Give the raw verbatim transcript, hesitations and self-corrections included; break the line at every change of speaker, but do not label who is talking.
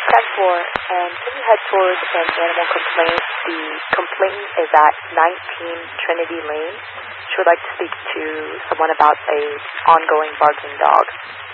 ten four, and can you head towards an animal complaint? The complaint is at nineteen Trinity Lane. She would like to speak to someone about a ongoing barking dog.